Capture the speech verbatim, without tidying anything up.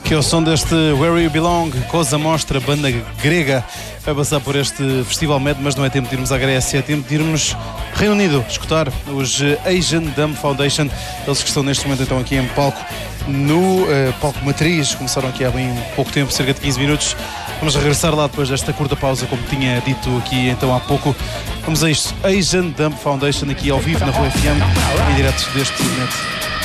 Que é o som deste Where You Belong, Cosa Mostra, banda grega, vai passar por este Festival Med, mas não é tempo de irmos à Grécia, é tempo de irmos Reino Unido, escutar os Asian Dam Foundation, eles que estão neste momento então aqui em palco, no uh, palco matriz, começaram aqui há bem pouco tempo, cerca de quinze minutos. Vamos regressar lá depois desta curta pausa, como tinha dito aqui então há pouco. Vamos a isto, Asian Dam Foundation aqui ao vivo na Rua F M, em direto deste net.